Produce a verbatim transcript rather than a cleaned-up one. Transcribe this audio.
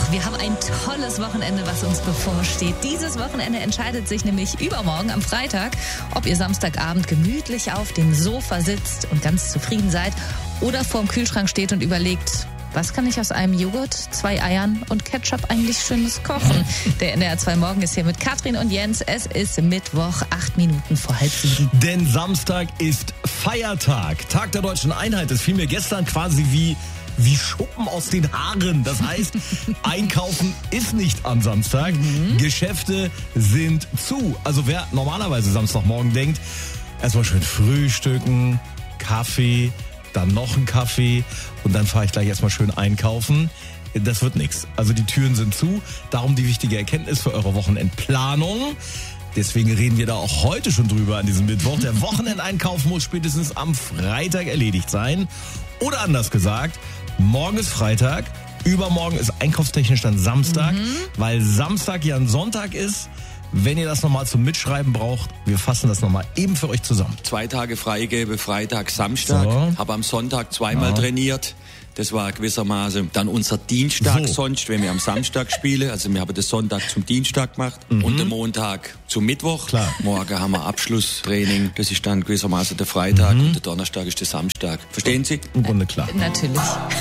Wir haben ein tolles Wochenende, was uns bevorsteht. Dieses Wochenende entscheidet sich nämlich übermorgen am Freitag, ob ihr Samstagabend gemütlich auf dem Sofa sitzt und ganz zufrieden seid oder vorm Kühlschrank steht und überlegt, was kann ich aus einem Joghurt, zwei Eiern und Ketchup eigentlich Schönes kochen? Der N D R zwei Morgen ist hier mit Katrin und Jens. Es ist Mittwoch, acht Minuten vor halb sieben. Denn Samstag ist Feiertag. Tag der Deutschen Einheit. Das fiel mir gestern quasi wie, wie Schuppen aus den Haaren. Das heißt, Einkaufen ist nicht am Samstag. Mhm. Geschäfte sind zu. Also wer normalerweise Samstagmorgen denkt, erstmal schön frühstücken, Kaffee, dann noch ein Kaffee und dann fahre ich gleich erstmal schön einkaufen. Das wird nichts. Also die Türen sind zu. Darum die wichtige Erkenntnis für eure Wochenendplanung. Deswegen reden wir da auch heute schon drüber an diesem Mittwoch. Der Wochenendeinkauf muss spätestens am Freitag erledigt sein. Oder anders gesagt, morgen ist Freitag, übermorgen ist einkaufstechnisch dann Samstag, mhm. weil Samstag ja ein Sonntag ist. Wenn ihr das nochmal zum Mitschreiben braucht, wir fassen das nochmal eben für euch zusammen. Zwei Tage Freigebe, Freitag, Samstag. So. Habe am Sonntag zweimal ja. trainiert. Das war gewissermaßen dann unser Dienstag so. sonst, wenn wir am Samstag spielen. Also wir haben das Sonntag zum Dienstag gemacht mhm. und den Montag zum Mittwoch. Klar. Morgen haben wir Abschlusstraining. Das ist dann gewissermaßen der Freitag mhm. und der Donnerstag ist der Samstag. Verstehen Sie? Im Grunde klar. Natürlich.